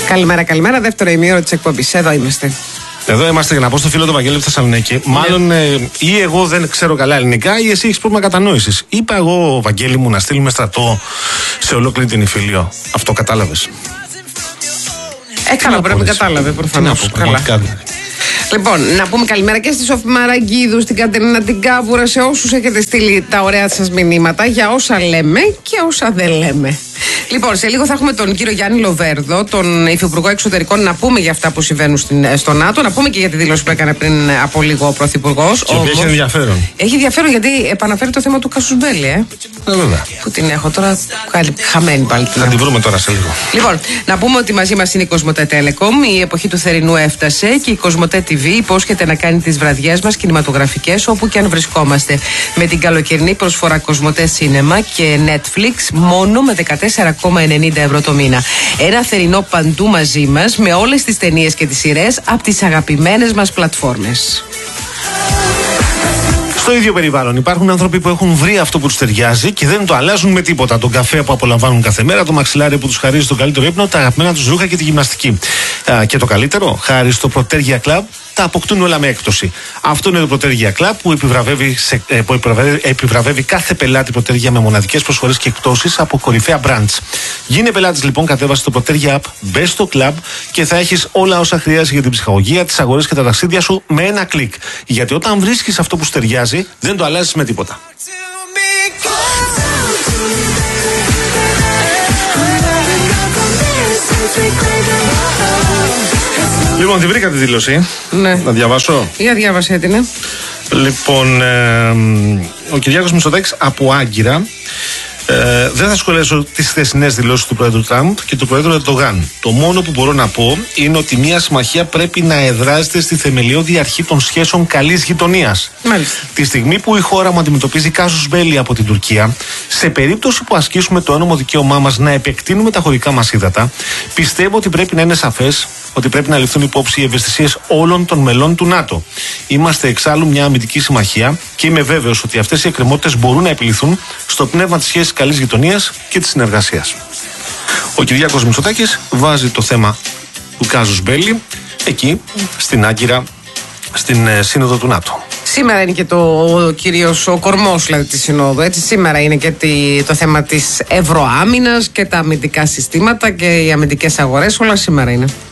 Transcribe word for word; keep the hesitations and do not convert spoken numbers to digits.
Καλημέρα, καλημέρα. Δεύτερο ημίωρο της εκπομπής. Εδώ είμαστε. Εδώ είμαστε για να πω στο φίλο του Βαγγέλη από Θεσσαλονίκη. Ναι. Μάλλον ε, ή εγώ δεν ξέρω καλά ελληνικά ή εσύ έχεις πρόβλημα κατανόησης. Είπα εγώ, Βαγγέλη μου, να στείλουμε στρατό σε ολόκληρη την Ιφίλιο. Αυτό κατάλαβες? Ε, καλά, πρέπει να κατάλαβε προφανώς. Καλά. Λοιπόν, να πούμε καλημέρα και στη Σοφή Μαραγκίδου, στην Κατερίνα την Κάβουρα, σε όσους έχετε στείλει τα ωραία σας μηνύματα για όσα λέμε και όσα δεν λέμε. Λοιπόν, σε λίγο θα έχουμε τον κύριο Γιάννη Λοβέρδο, τον Υφυπουργό Εξωτερικών, να πούμε για αυτά που συμβαίνουν στην, στο ΝΑΤΟ, να πούμε και για τη δήλωση που έκανε πριν από λίγο ο Πρωθυπουργός. Και όμως, έχει ενδιαφέρον. Έχει ενδιαφέρον γιατί επαναφέρει το θέμα του Κάσους Μπέλη, ε. Ε, βέβαια. Που την έχω τώρα χαμένη πάλι. Θα την βρούμε τώρα σε λίγο. Λοιπόν, να πούμε ότι μαζί μας είναι η Κοσμοτέ Telecom. Η εποχή του θερινού έφτασε και η Κοσμοτέ τι βι υπόσχεται να κάνει τις βραδιές μας κινηματογραφικές όπου και αν βρισκόμαστε. Με την καλοκαιρινή προσφορά Κοσμοτέ Cinema και Netflix μόνο με δεκατέσσερα κόμμα ενενήντα ευρώ το μήνα. Ένα θερινό παντού μαζί μας με όλες τις ταινίες και τις σειρές από τις αγαπημένες μας πλατφόρμες. Στο ίδιο περιβάλλον υπάρχουν άνθρωποι που έχουν βρει αυτό που τους ταιριάζει και δεν το αλλάζουν με τίποτα. Τον καφέ που απολαμβάνουν κάθε μέρα, το μαξιλάρι που τους χαρίζει τον καλύτερο ύπνο, τα αγαπημένα τους ρούχα και τη γυμναστική. Α, και το καλύτερο, χάρη στο Protergia Club, τα αποκτούν όλα με έκπτωση. Αυτό είναι το Protergia Club που επιβραβεύει, σε, ε, που επιβραβεύει, επιβραβεύει κάθε πελάτη Protergia με μοναδικές προσφορές και εκπτώσεις από κορυφαία brands. Γίνε πελάτης λοιπόν, κατέβασε το Protergia App, μπες στο club και θα έχεις όλα όσα χρειάζεσαι για την ψυχαγωγία, τις αγορές και τα ταξίδια σου με ένα κλικ. Γιατί όταν βρίσκεις αυτό που σου ταιριάζει, δεν το αλλάζεις με τίποτα. Λοιπόν, τη βρήκα τη δήλωση. Ναι. Να διαβάσω. Για διάβασέ την, ναι. Λοιπόν, ε, ο Κυριάκος Μητσοτάκης από Άγκυρα. Ε, δεν θα σχολιάσω τις χθεσινές δηλώσεις του Πρόεδρου Τραμπ και του Πρόεδρου Ερντογάν. Το μόνο που μπορώ να πω είναι ότι μια συμμαχία πρέπει να εδράζεται στη θεμελιώδη αρχή των σχέσεων καλής γειτονίας. Μάλιστα. Τη στιγμή που η χώρα μου αντιμετωπίζει κάσους μπέλη από την Τουρκία, σε περίπτωση που ασκήσουμε το ένομο δικαίωμά μας να επεκτείνουμε τα χωρικά μας ύδατα, πιστεύω ότι πρέπει να είναι σαφές ότι πρέπει να ληφθούν υπόψη οι ευαισθησίες όλων των μελών του ΝΑΤΟ. Είμαστε εξάλλου μια αμυντική συμμαχία και είμαι βέβαιος ότι αυτές οι εκκρεμότητες μπορούν να επιληθούν στο πνεύμα της σχέσης καλής γειτονίας και της συνεργασίας. Ο Κυριάκος Μητσοτάκης βάζει το θέμα του κάζους μπέλη εκεί, στην Άγκυρα, στην ε, Σύνοδο του ΝΑΤΟ. Σήμερα είναι και το ο, κυρίως ο κορμός δηλαδή της Συνόδου, έτσι. Σήμερα είναι και τη, το θέμα της ευρωάμυνας και τα αμυντικά συστήματα και οι αμυντικές αγορές, όλα σήμερα είναι.